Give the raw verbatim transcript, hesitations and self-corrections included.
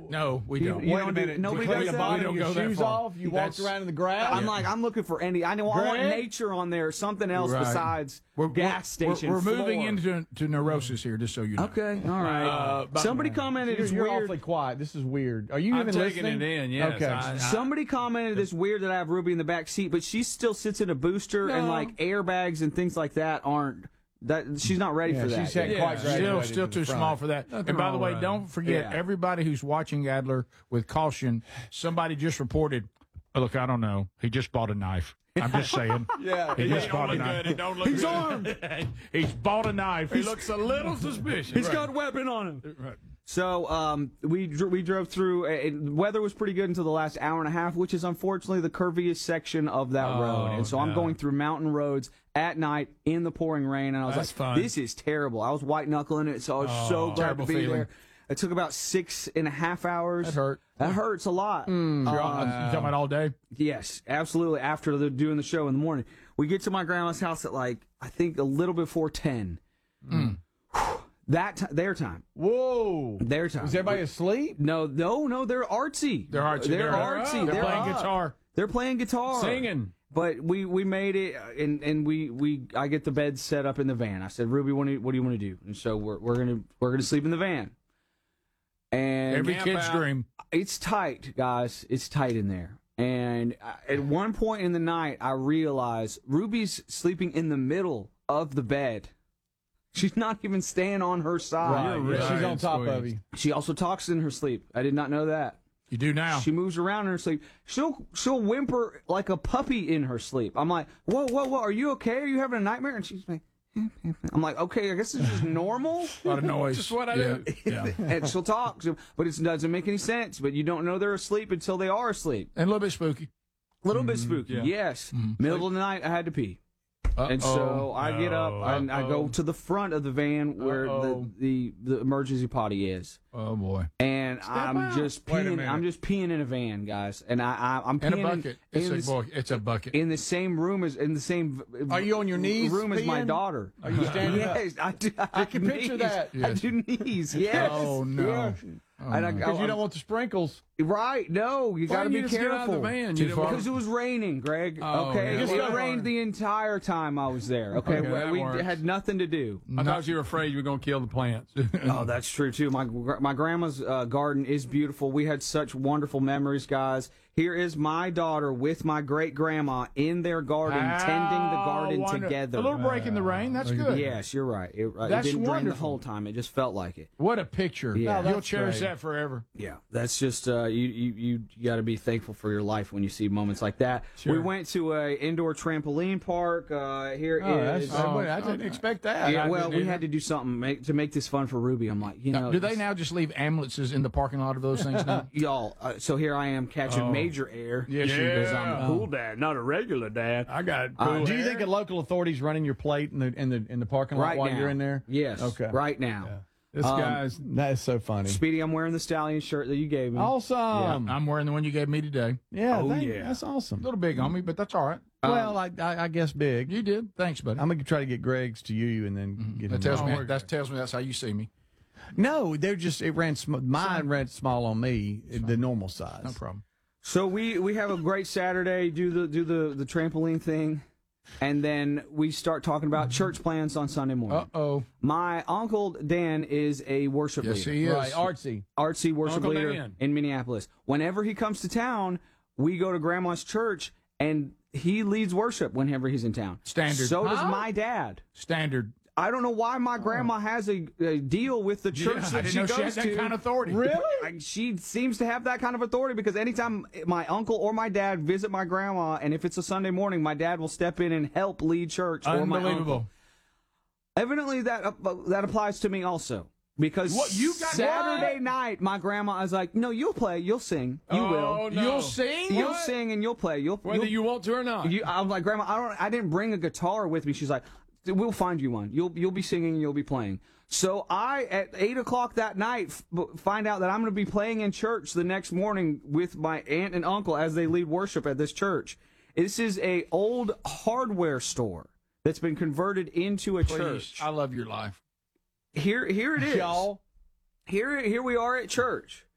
No, we don't. You Wait don't a do- minute. nobody you does clean that? the bottom We of don't your go that shoes far. off. You That's- walked around in the grass. I'm like, I'm looking for any. I know I want Greg? nature on there, something else Right. besides We're, gas we're, station. We're, we're moving floor. into to neurosis here, just so you know. Okay, all right. Uh, but- Somebody commented You're, it's you're weird. awfully quiet. This is weird. Are you I'm even taking listening? it in, yes. Okay. I- I- Somebody commented it's weird that I have Ruby in the back seat, but she still sits in a booster and No. like airbags and things like that aren't. That she's not ready Yeah, for that. she's had yet. Yeah. quite Still, graduated still to the too front. small for that. Nothing and by wrong the way, with don't that. forget, Yeah. everybody who's watching Adler with caution, somebody just reported, oh, look, I don't know. He just bought a knife. I'm just saying. Yeah. He just It bought don't a look knife. good. It don't look He's good. armed. He's bought a knife. He looks a little suspicious. He's Right. got a weapon on him. Right. So um, we dr- we drove through. Uh, it, the weather was pretty good until the last hour and a half, which is unfortunately the curviest section of that Oh, road. And so I'm no. going through mountain roads at night in the pouring rain, and I was That's like, fun. "This is terrible." I was white knuckling it, so I was Oh, so glad to terrible be feeling. there. It took about six and a half hours. That hurt. That hurts a lot. You're all- Uh, you talking about all day? Yes, absolutely. After the, doing the show in the morning, we get to my grandma's house at like I think a little before ten. That t- their time, Whoa. their time. Is everybody asleep? No, no, no. They're artsy. They're artsy. They're, They're artsy. They're, playing up. guitar. They're playing guitar. Singing. But we, we made it, uh, and and we, we I get the bed set up in the van. I said, Ruby, what do you, what do you want to do? And so we're we're gonna we're gonna sleep in the van. And Every Camp kid's out. dream. it's tight, guys. It's tight in there. And I- at one point in the night, I realized Ruby's sleeping in the middle of the bed. She's not even staying on her side. Right. really She's on top of squeezed. you. She also talks in her sleep. I did not know that. You do now. She moves around in her sleep. She'll she'll whimper like a puppy in her sleep. I'm like, whoa, whoa, whoa, are you okay? Are you having a nightmare? And she's like, I'm like, okay, I guess this is normal. a lot of noise. Just what I yeah. do. Yeah. And she'll talk, so- but it doesn't make any sense. But you don't know they're asleep until they are asleep. And a little bit spooky. A little bit spooky, yeah. yes. Middle of the night, I had to pee. And so Uh-oh. I get up No, and I go uh-oh. to the front of the van where Uh-oh. the, the, the emergency potty is. Oh, boy. And I'm out. just Wait a peeing. minute. I'm just peeing in a van, guys. And I, I I'm And peeing a bucket. In, It's in a, this- boy, it's a bucket. in the same room as in the same. Are you on your knees Room as my peeing? daughter. Are you standing up? Yes, I do. I can do picture knees. that. I Yes. do knees. Yes. Oh, no. Yeah. Oh, And I, no. Because you I'm- don't want the sprinkles. Right? No, you Why got to didn't be you just get out of careful. the van? Too You didn't- far? Because it was raining, Greg. Oh, okay, yeah. it Well, that rained works. the entire time I was there. Okay, Okay, that we works. had nothing to do. I thought you were afraid you were going to kill the plants. Oh, that's true too. My gr- my grandma's uh, garden is beautiful. We had such wonderful memories, guys. Here is my daughter with my great grandma in their garden, tending the garden How wonder- together. A little break in the rain. That's good. Yes, you're right. It, uh, it That's didn't rain the wonderful. whole time. It just felt like it. What a picture. Yeah. You'll that's cherish great. that forever. Yeah, that's just uh, you. You you, you got to be thankful for your life when you see moments like that. Sure. We went to a indoor trampoline park. Uh, here Oh, is. that's, I, I didn't expect that. yeah, I well, didn't we either. had to do something make, to make this fun for Ruby. I'm like, you know, Do they now just leave ambulances in the parking lot of those things now? y'all? Uh, so here I am catching Oh. major air. Yes, you Yeah. do. Because I'm a cool dad, not a regular dad. I got Uh, cool Do you hair. think the local authorities running your plate in the in the in the parking lot Right while now, you're in there? Yes. Okay. Right now, This Um, guy's That is so funny. Speedy, I'm wearing the stallion shirt that you gave me. Awesome. I'm wearing the one you gave me today. Yeah. Oh, thank- yeah. That's A awesome. little big on me, but that's all right. Well, I, I I guess big. You did. Thanks, buddy. I'm gonna try to get Greg's to you and then get him. That tells mine. me that tells me that's how you see me. No, they're just it ran sm- mine ran small on me, the normal size. No problem. So we we have a great Saturday. Do the do the the trampoline thing, and then we start talking about church plans on Sunday morning. Uh oh. My uncle Dan is a worship Yes, leader, he is. Right, artsy. artsy worship Uncle leader Dan. in Minneapolis. Whenever he comes to town, we go to Grandma's church, and he leads worship whenever he's in town. Standard. So does Huh? my dad. Standard. I don't know why my grandma has a, a deal with the church Yeah, I that didn't she know goes she had that to. kind of authority. I- she seems to have that kind of authority because anytime my uncle or my dad visit my grandma, and if it's a Sunday morning, my dad will step in and help lead church. Or my uncle. Unbelievable. Evidently, that uh, that applies to me also. Because What, you got- Saturday what? night, my grandma is like, "No, you'll play, you'll sing, you Oh, will, no. You'll sing? you'll What? sing, and you'll play, you'll." whether you'll, you want to or not. you, I was like, Grandma, I don't. I didn't bring a guitar with me. She's like, we'll find you one. You'll you'll be singing and you'll be playing. So I, at eight o'clock that night, f- b- find out that I'm going to be playing in church the next morning with my aunt and uncle as they lead worship at this church. This is a old hardware store that's been converted into a Please. church. I love your life. Here, here it is. Y'all. Here, here we are at church.